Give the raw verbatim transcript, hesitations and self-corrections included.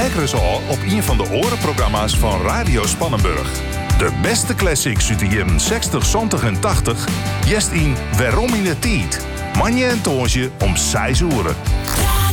lekker eens al op een van de orenprogramma's van Radio Spannenburg. De beste classics uit de jaren zestig, zeventig en tachtig. Jest in Waarom in de Tijd. Manje en Toonsje om zes uur.